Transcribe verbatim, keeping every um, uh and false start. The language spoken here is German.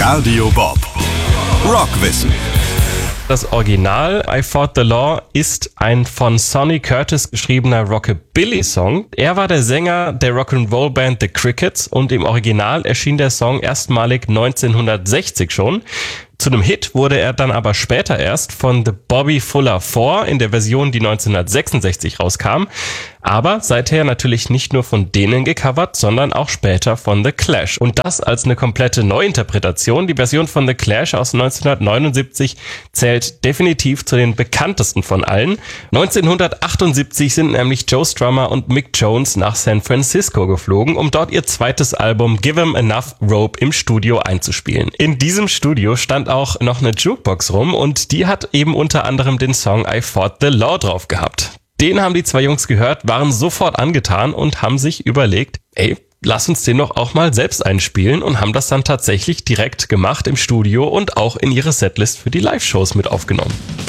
Radio Bob. Rockwissen. Das Original I Fought the Law ist ein von Sonny Curtis geschriebener Rockabilly-Song. Er war der Sänger der Rock'n'Roll-Band The Crickets und im Original erschien der Song erstmalig neunzehnhundertsechzig schon. Zu einem Hit wurde er dann aber später erst von The Bobby Fuller Four in der Version, die neunzehnhundertsechsundsechzig rauskam. Aber seither natürlich nicht nur von denen gecovert, sondern auch später von The Clash. Und das als eine komplette Neuinterpretation. Die Version von The Clash aus neunzehnhundertneunundsiebzig zählt definitiv zu den bekanntesten von allen. neunzehnhundertachtundsiebzig sind nämlich Joe Strummer und Mick Jones nach San Francisco geflogen, um dort ihr zweites Album Give 'Em Enough Rope im Studio einzuspielen. In diesem Studio stand auch noch eine Jukebox rum und die hat eben unter anderem den Song I Fought the Law drauf gehabt. Den haben die zwei Jungs gehört, waren sofort angetan und haben sich überlegt, ey, lass uns den doch auch mal selbst einspielen und haben das dann tatsächlich direkt gemacht im Studio und auch in ihre Setlist für die Live-Shows mit aufgenommen.